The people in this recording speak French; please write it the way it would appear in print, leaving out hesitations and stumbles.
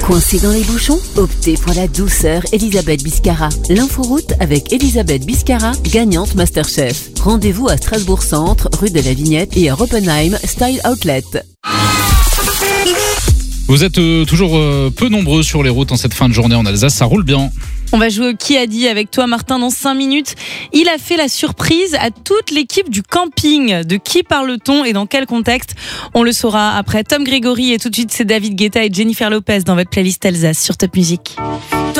Coincé dans les bouchons? Optez pour la douceur Elisabeth Biscara. L'inforoute avec Elisabeth Biscara, gagnante Masterchef. Rendez-vous à Strasbourg Centre, rue de la Vignette et à Oppenheim Style Outlet. Vous êtes toujours peu nombreux sur les routes en cette fin de journée en Alsace, ça roule bien. On va jouer au Qui a dit avec toi, Martin, dans 5 minutes. Il a fait la surprise à toute l'équipe du camping. De qui parle-t-on et dans quel contexte? On le saura après Tom Grégory, et tout de suite c'est David Guetta et Jennifer Lopez dans votre playlist Alsace sur Top Music.